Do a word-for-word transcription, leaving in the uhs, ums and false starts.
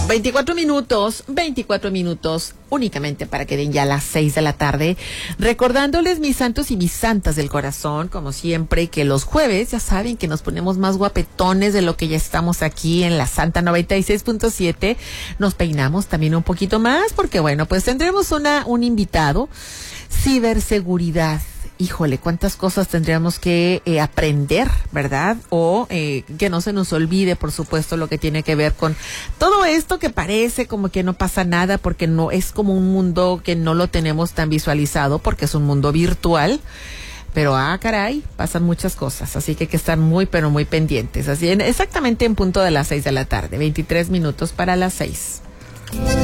veinticuatro minutos, veinticuatro minutos únicamente para que den ya las seis de la tarde. Recordándoles, mis santos y mis santas del corazón, como siempre, que los jueves ya saben que nos ponemos más guapetones de lo que ya estamos aquí en la Santa noventa y seis punto siete. Nos peinamos también un poquito más porque, bueno, pues tendremos una un invitado. Ciberseguridad. Híjole, cuántas cosas tendríamos que eh, aprender, ¿verdad? O eh, que no se nos olvide, por supuesto, lo que tiene que ver con todo esto que parece como que no pasa nada porque no es como un mundo que no lo tenemos tan visualizado porque es un mundo virtual. Pero, ah, caray, pasan muchas cosas, así que hay que estar muy, pero muy pendientes. Así, en, exactamente en punto de las seis de la tarde, veintitrés minutos para las seis.